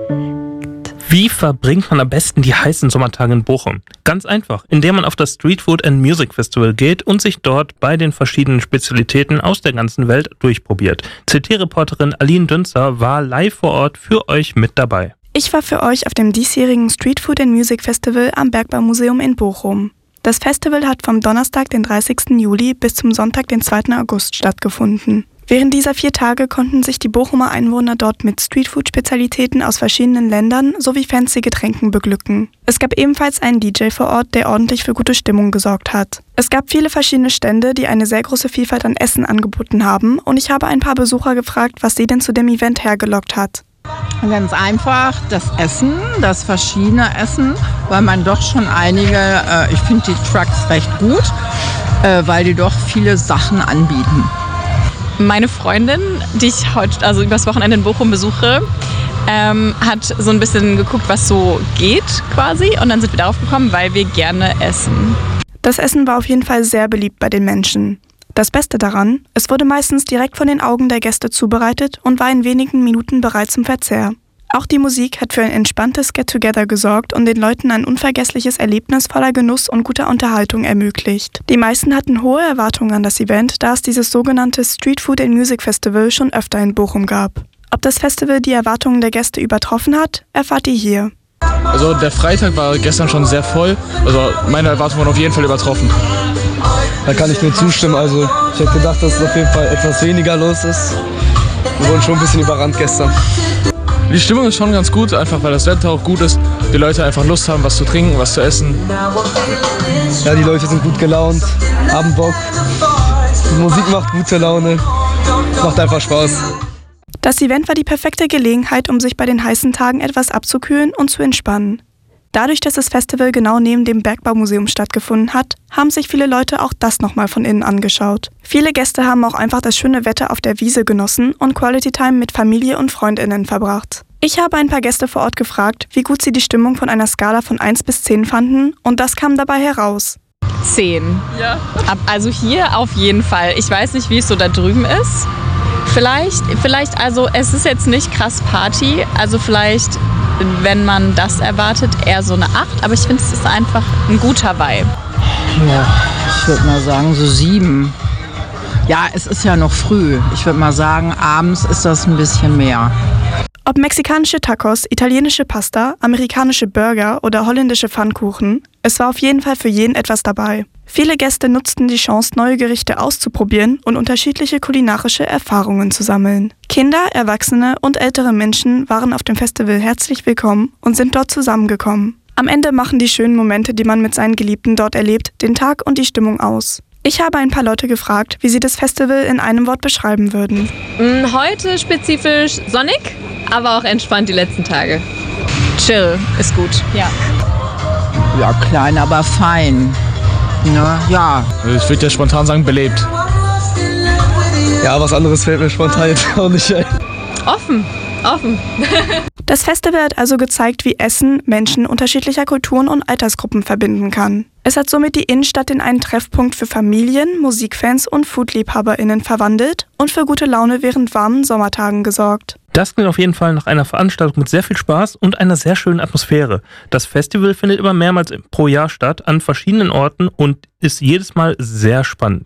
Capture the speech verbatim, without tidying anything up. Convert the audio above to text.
Wie verbringt man am besten die heißen Sommertage in Bochum? Ganz einfach, indem man auf das Street Food and Music Festival geht und sich dort bei den verschiedenen Spezialitäten aus der ganzen Welt durchprobiert. C T-Reporterin Aline Dünzer war live vor Ort für euch mit dabei. Ich war für euch auf dem diesjährigen Street Food and Music Festival am Bergbaumuseum in Bochum. Das Festival hat vom Donnerstag, den dreißigsten Juli bis zum Sonntag, den zweiten August stattgefunden. Während dieser vier Tage konnten sich die Bochumer Einwohner dort mit Streetfood-Spezialitäten aus verschiedenen Ländern sowie fancy Getränken beglücken. Es gab ebenfalls einen D J vor Ort, der ordentlich für gute Stimmung gesorgt hat. Es gab viele verschiedene Stände, die eine sehr große Vielfalt an Essen angeboten haben, und ich habe ein paar Besucher gefragt, was sie denn zu dem Event hergelockt hat. Ganz einfach das Essen, das verschiedene Essen, weil man doch schon einige, äh, ich finde die Trucks recht gut, äh, weil die doch viele Sachen anbieten. Meine Freundin, die ich heute, also übers Wochenende in Bochum besuche, ähm, hat so ein bisschen geguckt, was so geht quasi, und dann sind wir darauf gekommen, weil wir gerne essen. Das Essen war auf jeden Fall sehr beliebt bei den Menschen. Das Beste daran, es wurde meistens direkt von den Augen der Gäste zubereitet und war in wenigen Minuten bereit zum Verzehr. Auch die Musik hat für ein entspanntes Get-Together gesorgt und den Leuten ein unvergessliches Erlebnis voller Genuss und guter Unterhaltung ermöglicht. Die meisten hatten hohe Erwartungen an das Event, da es dieses sogenannte Street Food and Music Festival schon öfter in Bochum gab. Ob das Festival die Erwartungen der Gäste übertroffen hat, erfahrt ihr hier. Also der Freitag war gestern schon sehr voll, also meine Erwartungen wurden auf jeden Fall übertroffen. Da kann ich nur zustimmen, also ich hätte gedacht, dass es auf jeden Fall etwas weniger los ist. Wir wurden schon ein bisschen überrannt gestern. Die Stimmung ist schon ganz gut, einfach weil das Wetter auch gut ist. Die Leute einfach Lust haben, was zu trinken, was zu essen. Ja, die Leute sind gut gelaunt, haben Bock. Die Musik macht gute Laune, macht einfach Spaß. Das Event war die perfekte Gelegenheit, um sich bei den heißen Tagen etwas abzukühlen und zu entspannen. Dadurch, dass das Festival genau neben dem Bergbaumuseum stattgefunden hat, haben sich viele Leute auch das nochmal von innen angeschaut. Viele Gäste haben auch einfach das schöne Wetter auf der Wiese genossen und Quality Time mit Familie und FreundInnen verbracht. Ich habe ein paar Gäste vor Ort gefragt, wie gut sie die Stimmung von einer Skala von eins bis zehn fanden, und das kam dabei heraus. Zehn. Ja. Also hier auf jeden Fall. Ich weiß nicht, wie es so da drüben ist. Vielleicht, vielleicht, also es ist jetzt nicht krass Party, also vielleicht, wenn man das erwartet, eher so eine acht, aber ich finde, es ist einfach ein guter Vibe. Ja, ich würde mal sagen so sieben. Ja, es ist ja noch früh. Ich würde mal sagen, abends ist das ein bisschen mehr. Ob mexikanische Tacos, italienische Pasta, amerikanische Burger oder holländische Pfannkuchen, es war auf jeden Fall für jeden etwas dabei. Viele Gäste nutzten die Chance, neue Gerichte auszuprobieren und unterschiedliche kulinarische Erfahrungen zu sammeln. Kinder, Erwachsene und ältere Menschen waren auf dem Festival herzlich willkommen und sind dort zusammengekommen. Am Ende machen die schönen Momente, die man mit seinen Geliebten dort erlebt, den Tag und die Stimmung aus. Ich habe ein paar Leute gefragt, wie sie das Festival in einem Wort beschreiben würden. Heute spezifisch sonnig, aber auch entspannt die letzten Tage. Chill ist gut. Ja. Ja, klein, aber fein. Ne? Ja. Ich würde ja spontan sagen, belebt. Ja, was anderes fällt mir spontan jetzt auch nicht ein. Offen, offen. Das Festival hat also gezeigt, wie Essen Menschen unterschiedlicher Kulturen und Altersgruppen verbinden kann. Es hat somit die Innenstadt in einen Treffpunkt für Familien, Musikfans und FoodliebhaberInnen verwandelt und für gute Laune während warmen Sommertagen gesorgt. Das klingt auf jeden Fall nach einer Veranstaltung mit sehr viel Spaß und einer sehr schönen Atmosphäre. Das Festival findet immer mehrmals pro Jahr statt, an verschiedenen Orten, und ist jedes Mal sehr spannend.